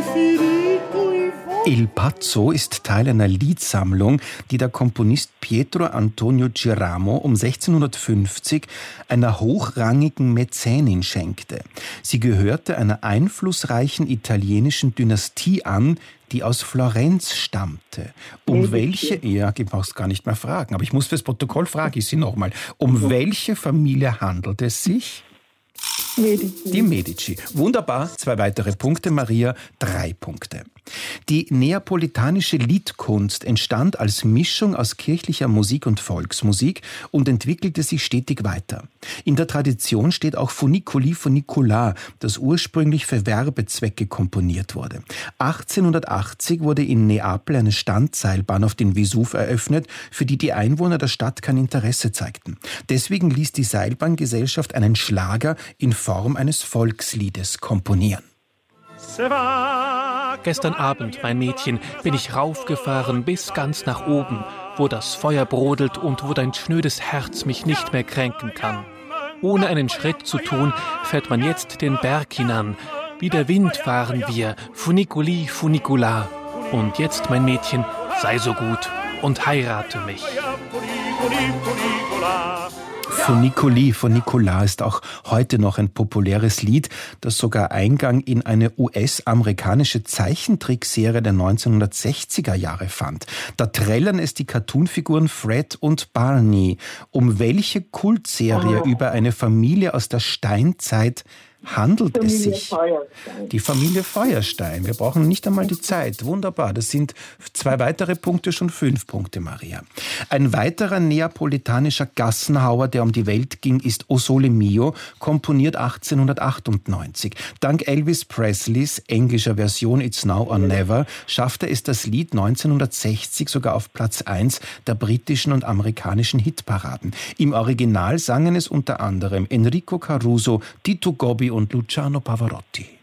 Il Pazzo ist Teil einer Liedsammlung, die der Komponist Pietro Antonio Giramo um 1650 einer hochrangigen Mäzenin schenkte. Sie gehörte einer einflussreichen italienischen Dynastie an, die aus Florenz stammte. Welche, ich brauche es gar nicht mehr fragen, aber ich muss fürs Protokoll frage ich Sie nochmal, welche Familie handelt es sich? Medici. Die Medici. Wunderbar, 2 weitere Punkte, Maria, 3 Punkte. Die neapolitanische Liedkunst entstand als Mischung aus kirchlicher Musik und Volksmusik und entwickelte sich stetig weiter. In der Tradition steht auch Funiculi Funicular, das ursprünglich für Werbezwecke komponiert wurde. 1880 wurde in Neapel eine Standseilbahn auf den Vesuv eröffnet, für die die Einwohner der Stadt kein Interesse zeigten. Deswegen ließ die Seilbahngesellschaft einen Schlager in Form eines Volksliedes komponieren. Gestern Abend, mein Mädchen, bin ich raufgefahren bis ganz nach oben, wo das Feuer brodelt und wo dein schnödes Herz mich nicht mehr kränken kann. Ohne einen Schritt zu tun, fährt man jetzt den Berg hinan. Wie der Wind fahren wir, Funiculi Funicular. Und jetzt, mein Mädchen, sei so gut und heirate mich. Funiculi Funicular ist auch heute noch ein populäres Lied, das sogar Eingang in eine US-amerikanische Zeichentrickserie der 1960er Jahre fand. Da trällern es die Cartoonfiguren Fred und Barney. Um welche Kultserie über eine Familie aus der Steinzeit handelt es sich? Feuerstein. Die Familie Feuerstein. Wir brauchen nicht einmal die Zeit. Wunderbar. Das sind 2 weitere Punkte, schon 5 Punkte, Maria. Ein weiterer neapolitanischer Gassenhauer, der um die Welt ging, ist O Sole Mio, komponiert 1898. Dank Elvis Presleys englischer Version It's Now or Never schaffte es das Lied 1960 sogar auf Platz 1 der britischen und amerikanischen Hitparaden. Im Original sangen es unter anderem Enrico Caruso, Tito Gobbi und Luciano Pavarotti.